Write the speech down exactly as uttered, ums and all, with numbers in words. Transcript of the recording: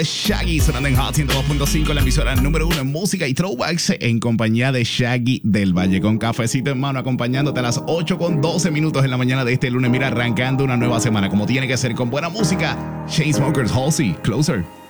Shaggy sonando en Hot ciento dos punto cinco, la emisora número uno en música y throwbacks, en compañía de Shaggy del Valle, con cafecito en mano, acompañándote a las ocho con doce minutos en la mañana de este lunes. Mira, arrancando una nueva semana como tiene que ser, con buena música. Chainsmokers, Halsey, Closer.